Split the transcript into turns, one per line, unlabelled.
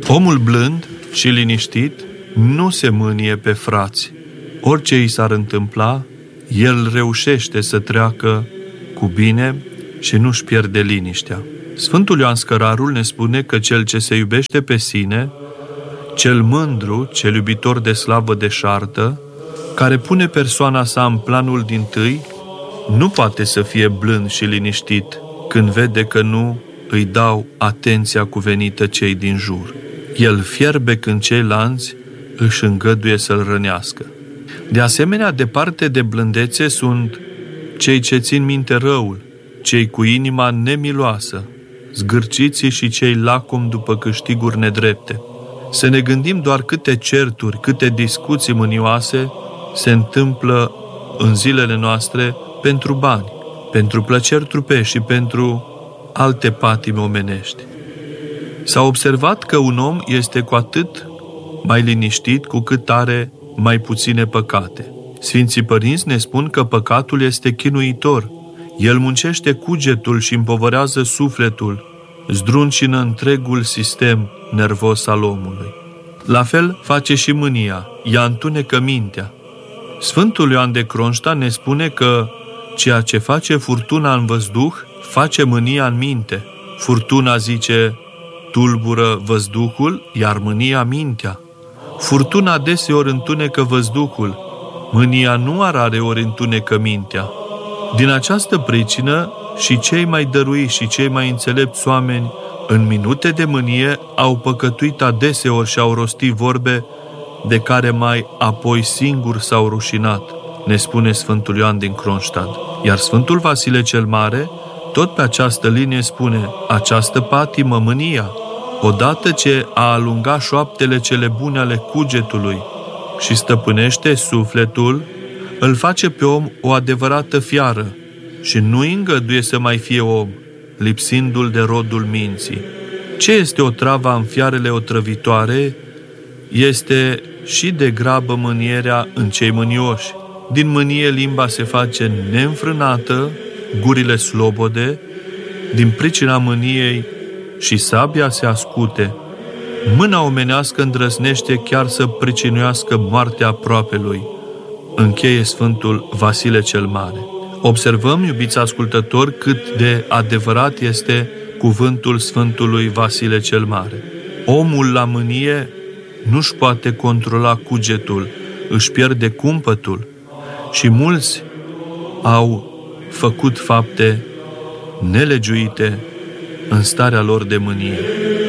Omul blând și liniștit nu se mânie pe frați. Orice îi s-ar întâmpla, el reușește să treacă cu bine și nu-și pierde liniștea. Sfântul Ioan Scărarul ne spune că cel ce se iubește pe sine, cel mândru, cel iubitor de slavă deșartă, care pune persoana sa în planul dintâi, nu poate să fie blând și liniștit când vede că nu îi dau atenția cuvenită cei din jur. El fierbe când ceilalți își îngăduie să-l rănească. De asemenea, departe de blândețe sunt cei ce țin minte răul, cei cu inima nemiloasă, zgârciții și cei lacomi după câștiguri nedrepte. Să ne gândim doar câte certuri, câte discuții mânioase se întâmplă în zilele noastre pentru bani, pentru plăceri trupești și pentru alte patimi omenești. S-a observat că un om este cu atât mai liniștit cu cât are mai puține păcate. Sfinții părinți ne spun că păcatul este chinuitor. El muncește cugetul și împovărează sufletul, zdruncină întregul sistem nervos al omului. La fel face și mânia, ea întunecă mintea. Sfântul Ioan de Cronșta ne spune că ceea ce face furtuna în văzduh, face mânia în minte. Furtuna, zice, tulbură văzduhul, iar mânia mintea. Furtuna deseori întunecă văzduhul, mânia nu rareori întunecă mintea. Din această pricină, și cei mai dăruiți și cei mai înțelepți oameni, în minute de mânie, au păcătuit adeseori și au rostit vorbe de care mai apoi singur s-au rușinat, ne spune Sfântul Ioan din Cronștat. Iar Sfântul Vasile cel Mare, tot pe această linie spune, această patimă, mânia, odată ce a alungat șoaptele cele bune ale cugetului și stăpânește sufletul, îl face pe om o adevărată fiară și nu îi îngăduie să mai fie om, lipsindu-l de rodul minții. Ce este otrava în fiarele otrăvitoare? Este și de grabă mânierea în cei mânioși. Din mânie limba se face neînfrânată, gurile slobode, din pricina mâniei și sabia se ascute. Mâna omenească îndrăznește chiar să pricinuiască moartea aproapelui, încheie Sfântul Vasile cel Mare. Observăm, iubiți ascultători, cât de adevărat este cuvântul Sfântului Vasile cel Mare. Omul la mânie nu-și poate controla cugetul, își pierde cumpătul și mulți au făcut fapte nelegiuite în starea lor de mânie.